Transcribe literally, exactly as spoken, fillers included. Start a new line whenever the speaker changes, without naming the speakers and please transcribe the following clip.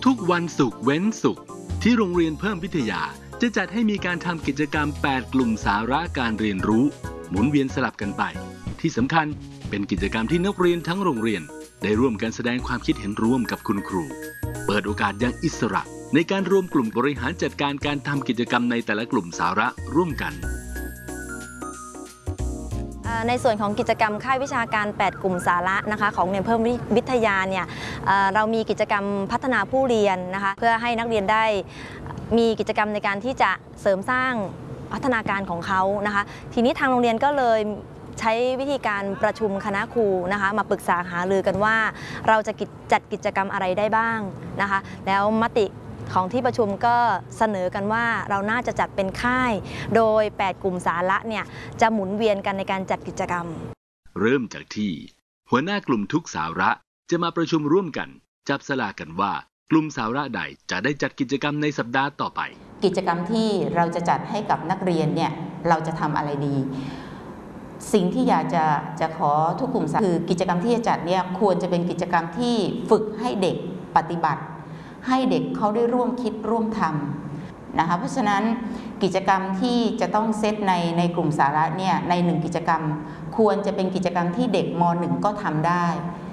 ทุกวันศุกร์เว้นศุกร์ที่โรงเรียนเพิ่มพิทยาจะจัดให้มีการทำกิจกรรมแปดกลุ่มสาระการเรียนรู้หมุนเวียนสลับกันไปที่สำคัญเป็นกิจกรรมที่นักเรียนทั้งโรงเรียนได้ร่วมกันแสดงความคิดเห็นร่วมกับคุณครูเปิดโอกาสอย่างอิสระในการรวมกลุ่มบริหารจัดการการทำกิจกรรมในแต่ละกลุ่มสาระร่วมกัน
ในส่วนของกิจกรรมค่ายวิชาการแปดกลุ่มสาระนะคะของโรงเรียนเพิ่มวิทยาเนี่ยเรามีกิจกรรมพัฒนาผู้เรียนนะคะเพื่อให้นักเรียนได้มีกิจกรรมในการที่จะเสริมสร้างพัฒนาการของเขานะคะทีนี้ทางโรงเรียนก็เลยใช้วิธีการประชุมคณะครูนะคะมาปรึกษาหารือกันว่าเราจะจัดกิจกรรมอะไรได้บ้างนะคะแล้วมติของที่ประชุมก็เสนอกันว่าเราน่าจะจัดเป็นค่ายโดยแปดกลุ่มสาระเนี่ยจะหมุนเวียนกันในการจัดกิจกรรม
เริ่มจากที่หัวหน้ากลุ่มทุกสาระจะมาประชุมร่วมกันจับสลากกันว่ากลุ่มสาระใดจะได้จัดกิจกรรมในสัปดาห์ต่อไป
กิจกรรมที่เราจะจัดให้กับนักเรียนเนี่ยเราจะทำอะไรดีสิ่งที่อยากจะจะขอทุกกลุ่มคือกิจกรรมที่จะจัดเนี่ยควรจะเป็นกิจกรรมที่ฝึกให้เด็กปฏิบัติให้เด็กเขาได้ร่วมคิดร่วมทำนะคะเพราะฉะนั้นกิจกรรมที่จะต้องเซตในในกลุ่มสาระเนี่ยในหนึ่งกิจกรรมควรจะเป็นกิจกรรมที่เด็กม หนึ่ง ก็ทำได้